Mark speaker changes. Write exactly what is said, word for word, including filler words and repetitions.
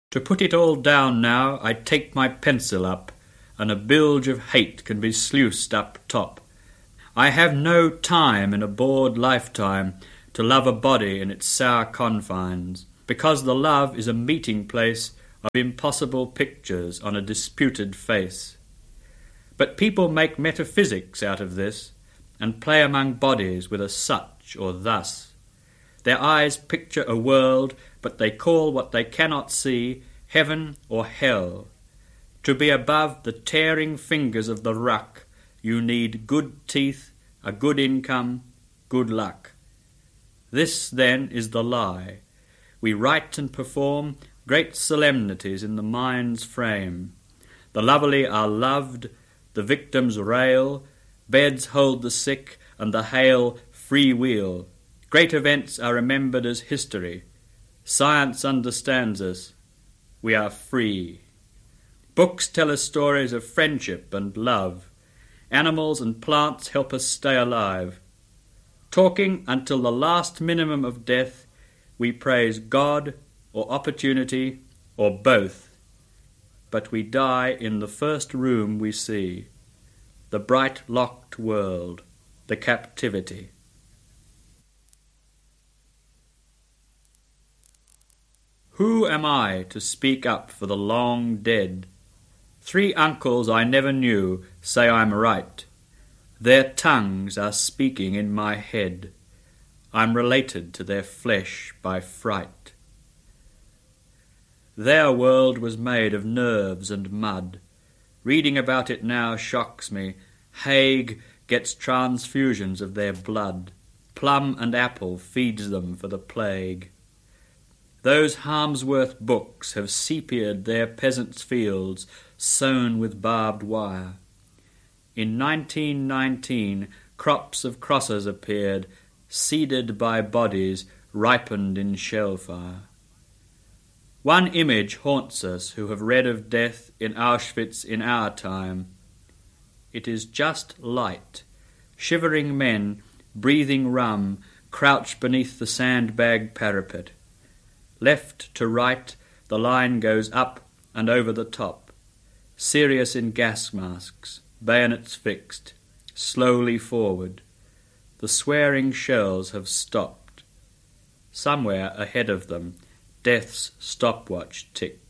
Speaker 1: To put it all down now, I take my pencil up, and a bilge of hate can be sluiced up top. I have no time in a bored lifetime to love a body in its sour confines, because the love is a meeting place of impossible pictures on a disputed face. But people make metaphysics out of this, and play among bodies with a such or thus. Their eyes picture a world, but they call what they cannot see heaven or hell. To be above the tearing fingers of the ruck, you need good teeth, a good income, good luck. This, then, is the lie. We write and perform great solemnities in the mind's frame. The lovely are loved, the victims rail, beds hold the sick, and the hail free wheel. Great events are remembered as history. Science understands us. We are free. Books tell us stories of friendship and love. Animals and plants help us stay alive. Talking until the last minimum of death, we praise God or opportunity or both. But we die in the first room we see, the bright locked world, the captivity. Who am I to speak up for the long dead? Three uncles I never knew say I'm right. Their tongues are speaking in my head. I'm related to their flesh by fright. Their world was made of nerves and mud. Reading about it now shocks me. Haig gets transfusions of their blood. Plum and apple feeds them for the plague. Those Harmsworth books have sepiaed their peasants' fields, sown with barbed wire. In nineteen nineteen, crops of crosses appeared, seeded by bodies ripened in shellfire. One image haunts us who have read of death in Auschwitz in our time. It is just light. Shivering men, breathing rum, crouch beneath the sandbag parapet. Left to right, the line goes up and over the top. Serious in gas masks, bayonets fixed, slowly forward. The swearing shells have stopped. Somewhere ahead of them, death's stopwatch ticks.